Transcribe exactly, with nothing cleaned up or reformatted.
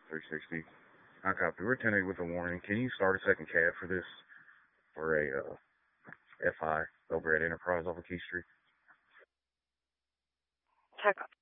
three sixty. I copy. We're ten eight with a warning. Can you start a second cab for this? For a uh, F I over at Enterprise off of Key Street? Check